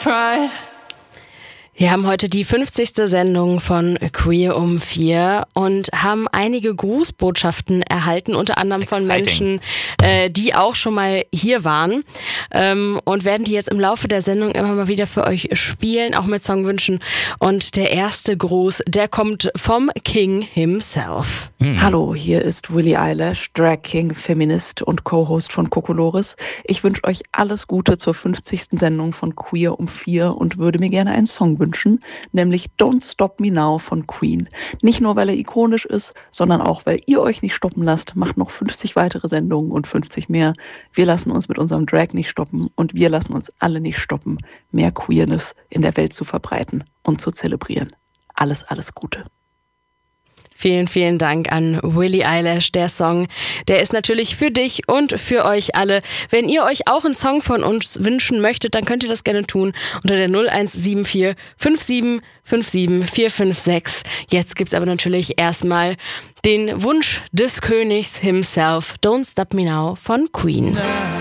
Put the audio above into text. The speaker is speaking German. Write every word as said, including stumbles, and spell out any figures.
Pride. Wir haben heute die fünfzigste Sendung von Queer um vier und haben einige Grußbotschaften erhalten, unter anderem von Exciting. Menschen, äh, die auch schon mal hier waren, ähm, und werden die jetzt im Laufe der Sendung immer mal wieder für euch spielen, auch mit Songwünschen. Und der erste Gruß, der kommt vom King himself. Mhm. Hallo, hier ist Willie Eilish, Drag King, Feminist und Co-Host von Kokolores. Ich wünsche euch alles Gute zur fünfzigsten Sendung von Queer um vier und würde mir gerne einen Song wünschen, nämlich Don't Stop Me Now von Queen. Nicht nur, weil er ikonisch ist, sondern auch, weil ihr euch nicht stoppen lasst, macht noch fünfzig weitere Sendungen und fünfzig mehr. Wir lassen uns mit unserem Drag nicht stoppen und wir lassen uns alle nicht stoppen, mehr Queerness in der Welt zu verbreiten und zu zelebrieren. Alles, alles Gute. Vielen, vielen Dank an Willie Eilish. Der Song, der ist natürlich für dich und für euch alle. Wenn ihr euch auch einen Song von uns wünschen möchtet, dann könnt ihr das gerne tun unter der null eins sieben vier fünf sieben fünf sieben vier fünf sechs. Jetzt gibt's aber natürlich erstmal den Wunsch des Königs himself, Don't Stop Me Now von Queen.